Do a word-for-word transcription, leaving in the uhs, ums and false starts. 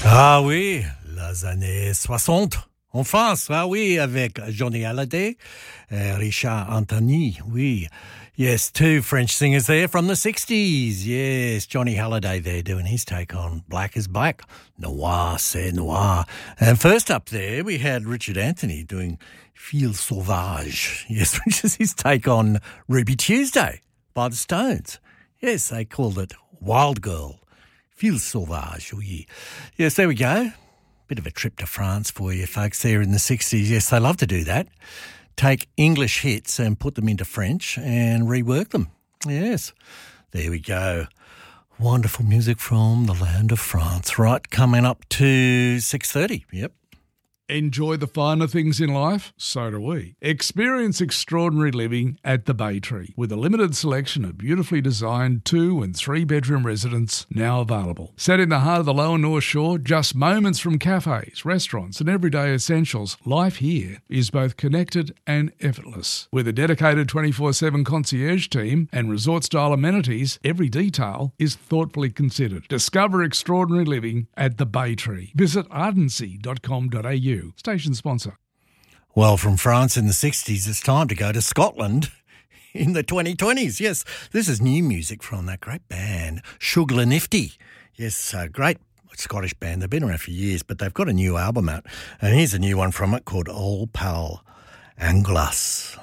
Ah oui, les années soixante en France, ah oui, avec Johnny Hallyday, uh, Richard Anthony, oui. Yes, two French singers there from the sixties. Yes, Johnny Hallyday there doing his take on Black is Black, Noir c'est Noir. And first up there, we had Richard Anthony doing Feel Sauvage, yes, which is his take on Ruby Tuesday by the Stones. Yes, they called it Wild Girl. Feel Sauvage, oui. Yes, there we go. Bit of a trip to France for you folks there in the sixties. Yes, they love to do that. Take English hits and put them into French and rework them. Yes, there we go. Wonderful music from the land of France. Right, coming up to six thirty. Yep. Enjoy the finer things in life? So do we. Experience extraordinary living at the Bay Tree with a limited selection of beautifully designed two and three bedroom residences now available. Set in the heart of the Lower North Shore, just moments from cafes, restaurants and everyday essentials, life here is both connected and effortless. With a dedicated twenty-four seven concierge team and resort-style amenities, every detail is thoughtfully considered. Discover extraordinary living at the Bay Tree. Visit ardency dot com dot a u. Station sponsor. Well, from France in the sixties, it's time to go to Scotland in the twenty twenties. Yes, this is new music from that great band, Sugar Nifty. Yes, a great Scottish band. They've been around for years, but they've got a new album out. And here's a new one from it called Old Pal Anglas.